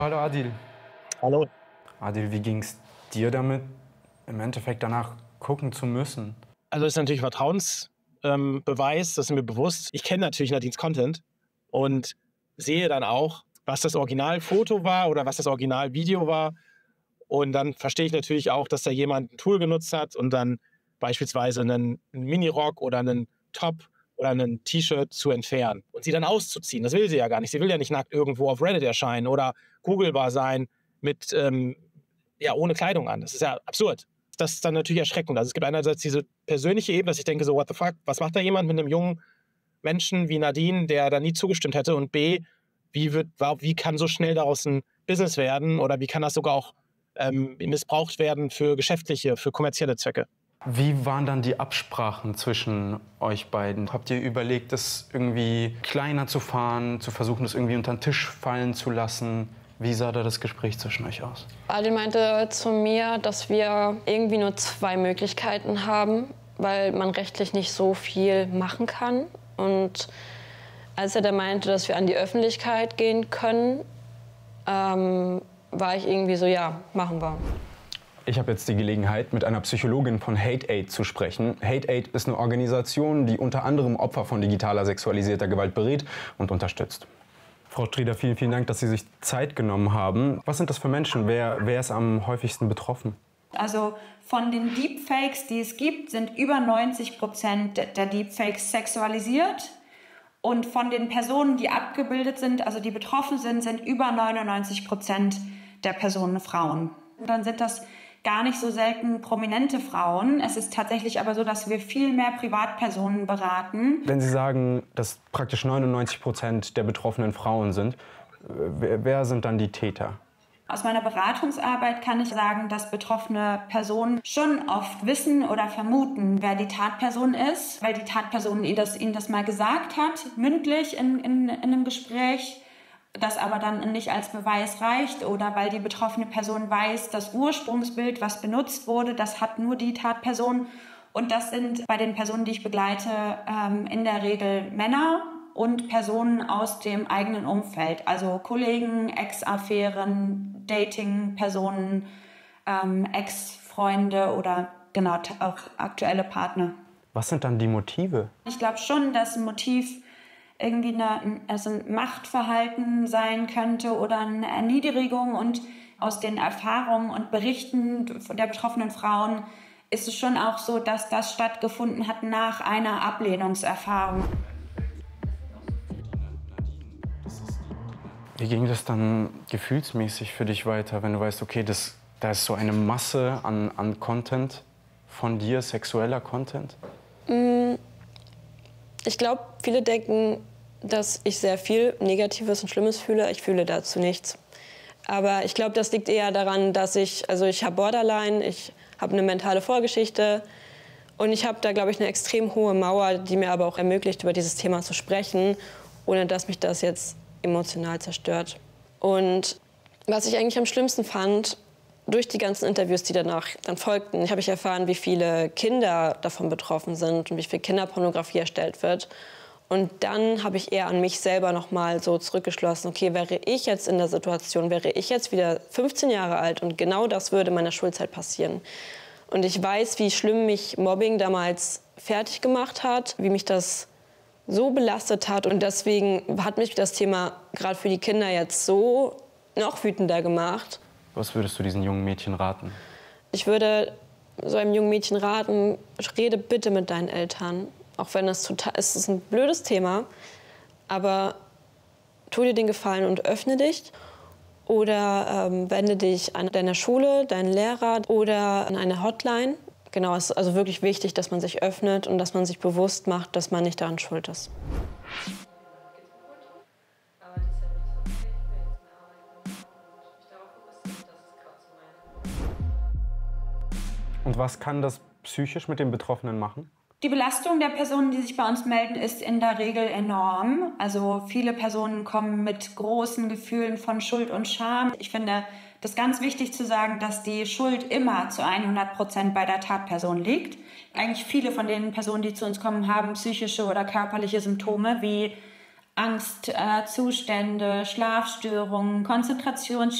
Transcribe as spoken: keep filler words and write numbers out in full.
Hallo Adil. Hallo. Adil, wie ging es dir damit, im Endeffekt danach gucken zu müssen? Also das ist natürlich Vertrauensbeweis, ähm, Beweis, das ist mir bewusst. Ich kenne natürlich Nadines Content und sehe dann auch, was das Originalfoto war oder was das Originalvideo war. Und dann verstehe ich natürlich auch, dass da jemand ein Tool genutzt hat und dann beispielsweise einen, einen Minirock oder einen Top oder ein T-Shirt zu entfernen und sie dann auszuziehen. Das will sie ja gar nicht. Sie will ja nicht nackt irgendwo auf Reddit erscheinen oder googlebar sein mit, ähm, ja, ohne Kleidung an. Das ist ja absurd. Das ist dann natürlich erschreckend. Also es gibt einerseits diese persönliche Ebene, dass ich denke so, what the fuck, was macht da jemand mit einem jungen Menschen wie Nadine, der da nie zugestimmt hätte? Und B, wie, wird, wie kann so schnell daraus ein Business werden oder wie kann das sogar auch ähm, missbraucht werden für geschäftliche, für kommerzielle Zwecke? Wie waren dann die Absprachen zwischen euch beiden? Habt ihr überlegt, das irgendwie kleiner zu fahren, zu versuchen, das irgendwie unter den Tisch fallen zu lassen? Wie sah da das Gespräch zwischen euch aus? Adil meinte zu mir, dass wir irgendwie nur zwei Möglichkeiten haben, weil man rechtlich nicht so viel machen kann. Und als er dann meinte, dass wir an die Öffentlichkeit gehen können, ähm, war ich irgendwie so, ja, machen wir. Ich habe jetzt die Gelegenheit, mit einer Psychologin von Hate Aid zu sprechen. Hate Aid ist eine Organisation, die unter anderem Opfer von digitaler sexualisierter Gewalt berät und unterstützt. Frau Strieder, vielen, vielen Dank, dass Sie sich Zeit genommen haben. Was sind das für Menschen? Wer, wer ist am häufigsten betroffen? Also von den Deepfakes, die es gibt, sind über neunzig Prozent der Deepfakes sexualisiert. Und von den Personen, die abgebildet sind, also die betroffen sind, sind über neunundneunzig Prozent der Personen Frauen. Und dann sind das gar nicht so selten prominente Frauen. Es ist tatsächlich aber so, dass wir viel mehr Privatpersonen beraten. Wenn Sie sagen, dass praktisch neunundneunzig Prozent der betroffenen Frauen sind, wer, wer sind dann die Täter? Aus meiner Beratungsarbeit kann ich sagen, dass betroffene Personen schon oft wissen oder vermuten, wer die Tatperson ist, weil die Tatperson ihnen das, ihnen das mal gesagt hat, mündlich in, in, in einem Gespräch, das aber dann nicht als Beweis reicht oder weil die betroffene Person weiß, das Ursprungsbild, was benutzt wurde, das hat nur die Tatperson. Und das sind bei den Personen, die ich begleite, ähm, in der Regel Männer und Personen aus dem eigenen Umfeld, also Kollegen, Ex-Affären, Dating-Personen, ähm, Ex-Freunde oder genau auch aktuelle Partner. Was sind dann die Motive? Ich glaube schon, dass ein Motiv irgendwie eine, also ein Machtverhalten sein könnte oder eine Erniedrigung. Und aus den Erfahrungen und Berichten der betroffenen Frauen ist es schon auch so, dass das stattgefunden hat nach einer Ablehnungserfahrung. Wie ging das dann gefühlsmäßig für dich weiter, wenn du weißt, okay, das, da ist so eine Masse an, an Content von dir, sexueller Content? Ich glaube, viele denken, dass ich sehr viel Negatives und Schlimmes fühle. Ich fühle dazu nichts. Aber ich glaube, das liegt eher daran, dass ich, also ich habe Borderline, ich habe eine mentale Vorgeschichte und ich habe da, glaube ich, eine extrem hohe Mauer, die mir aber auch ermöglicht, über dieses Thema zu sprechen, ohne dass mich das jetzt emotional zerstört. Und was ich eigentlich am schlimmsten fand, durch die ganzen Interviews, die danach dann folgten, habe ich erfahren, wie viele Kinder davon betroffen sind und wie viel Kinderpornografie erstellt wird. Und dann habe ich eher an mich selber noch mal so zurückgeschlossen, okay, wäre ich jetzt in der Situation, wäre ich jetzt wieder fünfzehn Jahre alt und genau das würde in meiner Schulzeit passieren. Und ich weiß, wie schlimm mich Mobbing damals fertig gemacht hat, wie mich das so belastet hat. Und deswegen hat mich das Thema gerade für die Kinder jetzt so noch wütender gemacht. Was würdest du diesen jungen Mädchen raten? Ich würde so einem jungen Mädchen raten, rede bitte mit deinen Eltern. Auch wenn das total, es ist ein blödes Thema, aber tu dir den Gefallen und öffne dich. Oder ähm, wende dich an deiner Schule, deinen Lehrer oder an eine Hotline. Genau, es ist also wirklich wichtig, dass man sich öffnet und dass man sich bewusst macht, dass man nicht daran schuld ist. Und was kann das psychisch mit den Betroffenen machen? Die Belastung der Personen, die sich bei uns melden, ist in der Regel enorm. Also viele Personen kommen mit großen Gefühlen von Schuld und Scham. Ich finde das ganz wichtig zu sagen, dass die Schuld immer zu hundert Prozent bei der Tatperson liegt. Eigentlich viele von den Personen, die zu uns kommen, haben psychische oder körperliche Symptome wie Angstzustände, äh, Schlafstörungen, Konzentrationsstörungen,